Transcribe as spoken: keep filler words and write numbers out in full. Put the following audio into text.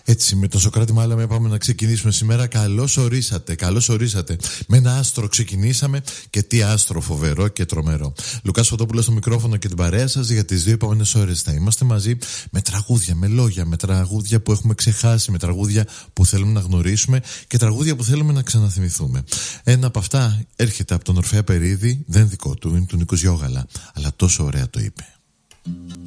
Έτσι, με τον Σωκράτη Μάλαμα πάμε να ξεκινήσουμε σήμερα. Καλώς ορίσατε, καλώς ορίσατε. Με ένα άστρο ξεκινήσαμε και τι άστρο φοβερό και τρομερό. Λουκάς Φωτόπουλος στο μικρόφωνο και την παρέα σας για τις δύο επόμενες ώρες. Θα είμαστε μαζί με τραγούδια, με λόγια, με τραγούδια που έχουμε ξεχάσει, με τραγούδια που θέλουμε να γνωρίσουμε και τραγούδια που θέλουμε να ξαναθυμηθούμε. Ένα από αυτά έρχεται από τον Ορφέα Περίδη, δεν δικό του, είναι του Νίκου Γιώγαλα, αλλά τόσο ωραία το είπε.